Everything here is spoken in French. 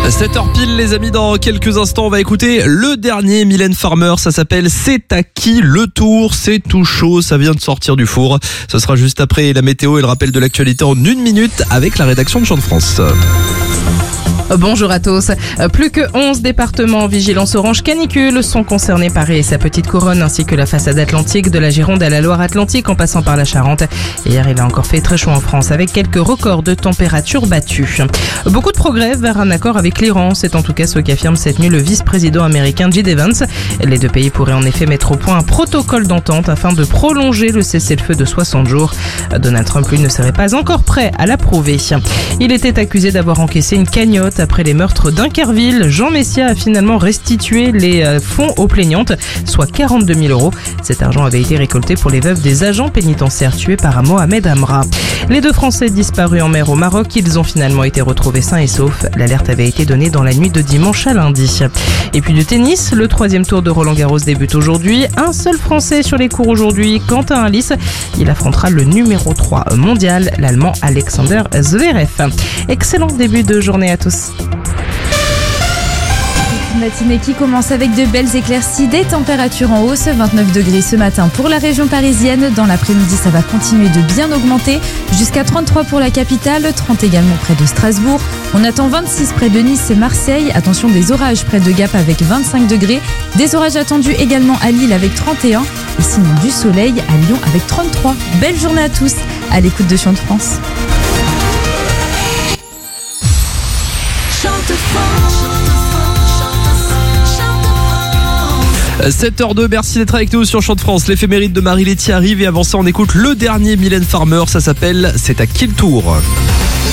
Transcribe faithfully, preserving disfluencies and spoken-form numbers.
sept heures pile les amis, dans quelques instants on va écouter le dernier Mylène Farmer, ça s'appelle C'est à qui le tour, c'est tout chaud, ça vient de sortir du four. Ce sera juste après la météo et le rappel de l'actualité en une minute avec la rédaction de Chant de France. Bonjour à tous. Plus que onze départements en vigilance orange canicule sont concernés par Paris et sa petite couronne ainsi que la façade atlantique de la Gironde à la Loire-Atlantique en passant par la Charente. Hier, il a encore fait très chaud en France avec quelques records de température battus. Beaucoup de progrès vers un accord avec l'Iran. C'est en tout cas ce qu'affirme cette nuit le vice-président américain J D Vance. Les deux pays pourraient en effet mettre au point un protocole d'entente afin de prolonger le cessez-le-feu de soixante jours. Donald Trump, lui, ne serait pas encore prêt à l'approuver. Il était accusé d'avoir encaissé une cagnotte après les meurtres d'Inkerville. Jean Messia a finalement restitué les fonds aux plaignantes, soit quarante-deux mille euros. Cet argent avait été récolté pour les veuves des agents pénitentiaires tués par Mohamed Amra. Les deux Français disparus en mer au Maroc, ils ont finalement été retrouvés sains et saufs. L'alerte avait été donnée dans la nuit de dimanche à lundi. Et puis du tennis, le troisième tour de Roland-Garros débute aujourd'hui. Un seul Français sur les cours aujourd'hui, Quentin Halys. Il affrontera le numéro trois mondial, l'Allemand Alexander Zverev. Excellent début de journée à tous. Une matinée qui commence avec de belles éclaircies, des températures en hausse, vingt-neuf degrés ce matin pour la région parisienne. Dans l'après-midi, ça va continuer de bien augmenter, jusqu'à trente-trois pour la capitale, trente également près de Strasbourg. On attend vingt-six près de Nice et Marseille. Attention, des orages près de Gap avec vingt-cinq degrés. Des orages attendus également à Lille avec trente et un. Et sinon du soleil à Lyon avec trente-trois. Belle journée à tous, à l'écoute de Chant de France. sept heures deux, merci d'être avec nous sur Chant de France. L'éphéméride de Marie Laitier arrive et avant ça on écoute le dernier Mylène Farmer, ça s'appelle C'est à qui le tour.